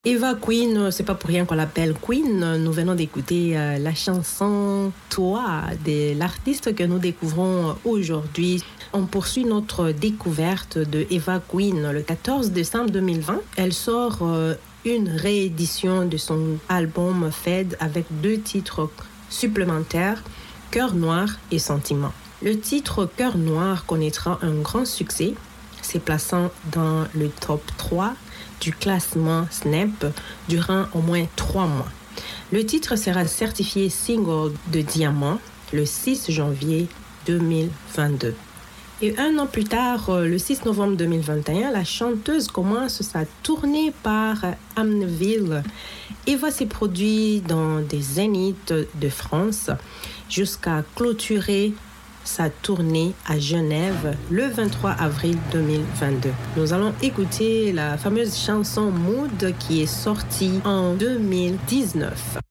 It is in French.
Eva Queen, c'est pas pour rien qu'on l'appelle Queen. Nous venons d'écouter la chanson Toi de l'artiste que nous découvrons aujourd'hui. On poursuit notre découverte de Eva Queen le 14 décembre 2020. Elle sort une réédition de son album Fed avec 2 titres supplémentaires, Cœur noir et Sentiment. Le titre Cœur noir connaîtra un grand succès, se plaçant dans le top 3 du classement Snap durant au moins 3 mois. Le titre sera certifié single de diamant le 6 janvier 2022. Et 1 an plus tard, le 6 novembre 2021, la chanteuse commence sa tournée par Amneville. Eva s'est produite dans des zéniths de France jusqu'à clôturer sa tournée à Genève le 23 avril 2022. Nous allons écouter la fameuse chanson Mood qui est sortie en 2019.